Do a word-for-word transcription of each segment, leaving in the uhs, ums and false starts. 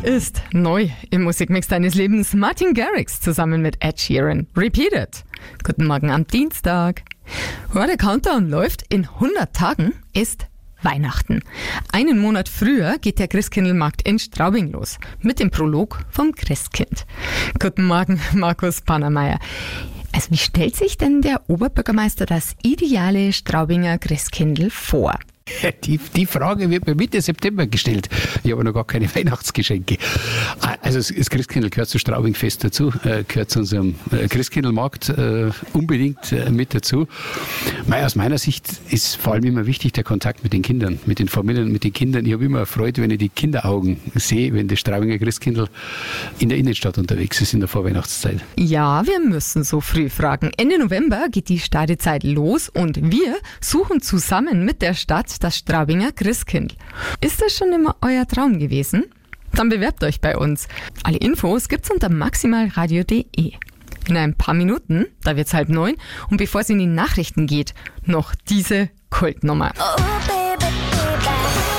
ist neu im Musikmix deines Lebens Martin Garrix zusammen mit Ed Sheeran. Repeat it. Guten Morgen am Dienstag. Ja, der Countdown läuft. In hundert Tagen ist Weihnachten. Einen Monat früher geht der Christkindlmarkt in Straubing los. Mit dem Prolog vom Christkind. Guten Morgen, Markus Pannermeier. Also wie stellt sich denn der Oberbürgermeister das ideale Straubinger Christkindl vor? Die, die Frage wird mir Mitte September gestellt. Ich habe noch gar keine Weihnachtsgeschenke. Also das Christkindl gehört zu Straubing fest dazu, äh, gehört zu unserem äh, Christkindlmarkt äh, unbedingt äh, mit dazu. Weil aus meiner Sicht ist vor allem immer wichtig der Kontakt mit den Kindern, mit den Familien, mit den Kindern. Ich habe immer Freude, wenn ich die Kinderaugen sehe, wenn das Straubinger Christkindl in der Innenstadt unterwegs ist in der Vorweihnachtszeit. Ja, wir müssen so früh fragen. Ende November geht die Stadezeit los und wir suchen zusammen mit der Stadt das Straubinger Christkindl. Ist das schon immer euer Traum gewesen? Dann bewerbt euch bei uns. Alle Infos gibt's unter maximalradio punkt de. In ein paar Minuten, da wird's halb neun, und bevor es in die Nachrichten geht, noch diese Kultnummer. Oh, baby, baby.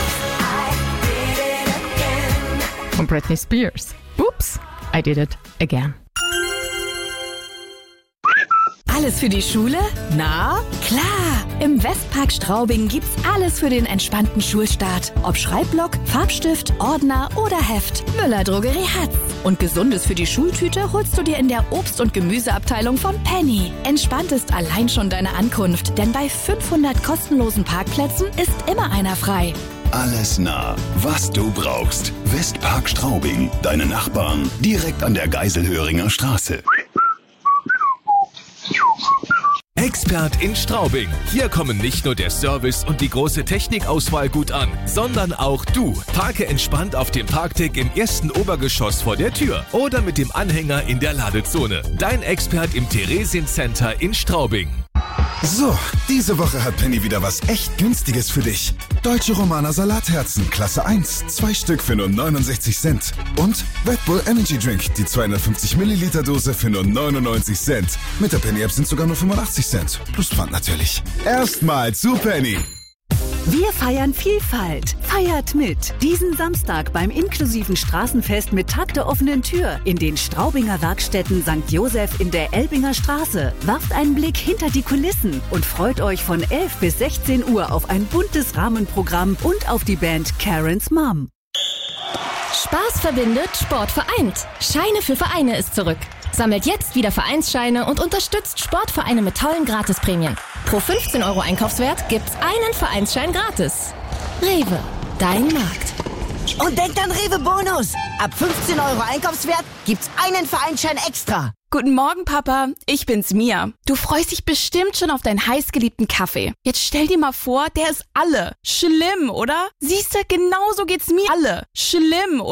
Von Britney Spears. Oops, I did it again. Alles für die Schule? Na, klar! Im Westpark Straubing gibt's alles für den entspannten Schulstart. Ob Schreibblock, Farbstift, Ordner oder Heft. Müller Drogerie hat's. Und Gesundes für die Schultüte holst du dir in der Obst- und Gemüseabteilung von Penny. Entspannt ist allein schon deine Ankunft, denn bei fünfhundert kostenlosen Parkplätzen ist immer einer frei. Alles nah, was du brauchst. Westpark Straubing, deine Nachbarn, direkt an der Geiselhöringer Straße. Expert in Straubing. Hier kommen nicht nur der Service und die große Technikauswahl gut an, sondern auch du. Parke entspannt auf dem Parkdeck im ersten Obergeschoss vor der Tür oder mit dem Anhänger in der Ladezone. Dein Expert im Theresiencenter in Straubing. So, diese Woche hat Penny wieder was echt Günstiges für dich. Deutsche Romaner Salatherzen, Klasse eins, zwei Stück für nur neunundsechzig Cent. Und Red Bull Energy Drink, die zweihundertfünfzig Milliliter Dose für nur neunundneunzig Cent. Mit der Penny App sind sogar nur fünfundachtzig Cent. Plus Pfand natürlich. Erstmal zu Penny. Wir feiern Vielfalt. Feiert mit. Diesen Samstag beim inklusiven Straßenfest mit Tag der offenen Tür in den Straubinger Werkstätten Sankt Josef in der Elbinger Straße. Werft einen Blick hinter die Kulissen und freut euch von elf bis sechzehn Uhr auf ein buntes Rahmenprogramm und auf die Band Karen's Mom. Spaß verbindet, Sport vereint. Scheine für Vereine ist zurück. Sammelt jetzt wieder Vereinsscheine und unterstützt Sportvereine mit tollen Gratisprämien. Pro fünfzehn Euro Einkaufswert gibt's einen Vereinsschein gratis. Rewe, dein Markt. Und denkt an Rewe Bonus. Ab fünfzehn Euro Einkaufswert gibt's einen Vereinsschein extra. Guten Morgen, Papa. Ich bin's, Mia. Du freust dich bestimmt schon auf deinen heißgeliebten Kaffee. Jetzt stell dir mal vor, der ist alle. Schlimm, oder? Siehste, genauso geht's mir. Alle. Schlimm, oder?